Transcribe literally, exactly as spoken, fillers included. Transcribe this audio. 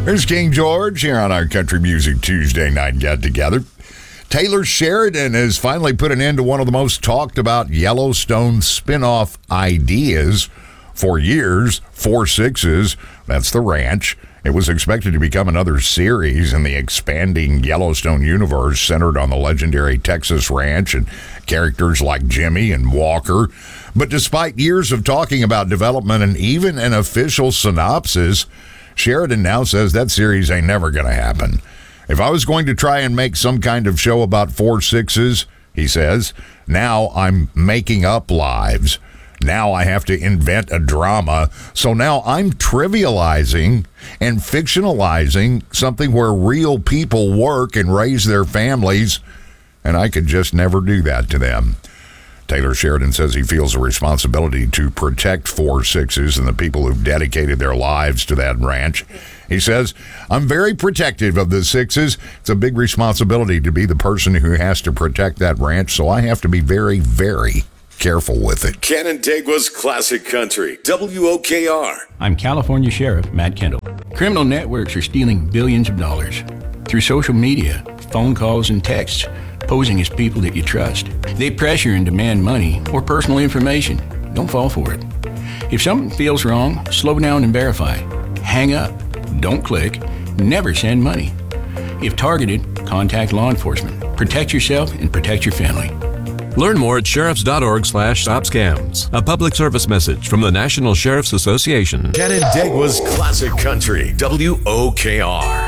There's King George here on our Country Music Tuesday night get-together. Taylor Sheridan has finally put an end to one of the most talked about Yellowstone spin-off ideas for years, Four Sixes. That's the ranch. It was expected to become another series in the expanding Yellowstone universe centered on the legendary Texas ranch and characters like Jimmy and Walker. But despite years of talking about development and even an official synopsis, Sheridan now says that series ain't never going to happen. If I was going to try and make some kind of show about Four Sixes, he says, now I'm making up lives. Now I have to invent a drama. So now I'm trivializing and fictionalizing something where real people work and raise their families, and I could just never do that to them. Taylor Sheridan says he feels a responsibility to protect Four Sixes and the people who've dedicated their lives to that ranch. He says, I'm very protective of the Sixes. It's a big responsibility to be the person who has to protect that ranch, so I have to be very, very careful with it. Canandaigua's Classic Country, W O K R. I'm California Sheriff Matt Kendall. Criminal networks are stealing billions of dollars through social media, phone calls, and texts, posing as people that you trust. They pressure and demand money or personal information. Don't fall for it. If something feels wrong, slow down and verify. Hang up. Don't click. Never send money. If targeted, contact law enforcement. Protect yourself and protect your family. Learn more at sheriffs.org slash stop scams. A public service message from the National Sheriff's Association. Canandaigua's Classic Country, W O K R.